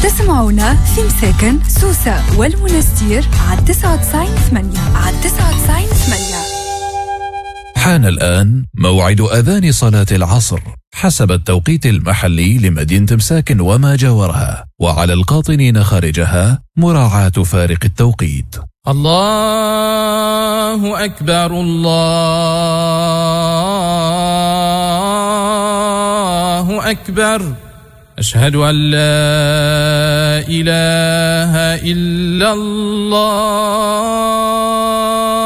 تسمعونا في مساكن سوسة والمنستير على 99.8 على 99.8. حان الآن موعد أذان صلاة العصر حسب التوقيت المحلي لمدينة مساكن وما جاورها، وعلى القاطنين خارجها مراعاة فارق التوقيت. الله أكبر الله أكبر، أشهد أن لا إله إلا الله.